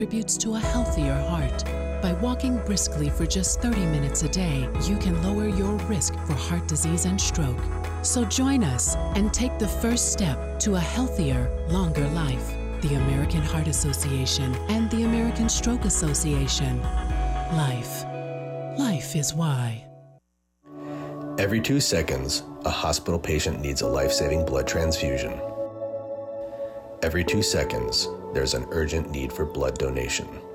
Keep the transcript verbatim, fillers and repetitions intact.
contributes to a healthier heart. By walking briskly for just thirty minutes a day, you can lower your risk for heart disease and stroke. So join us and take the first step to a healthier, longer life. The American Heart Association and the American Stroke Association. Life. Life is why. Every two seconds, a hospital patient needs a life-saving blood transfusion. Every two seconds, there's an urgent need for blood donation.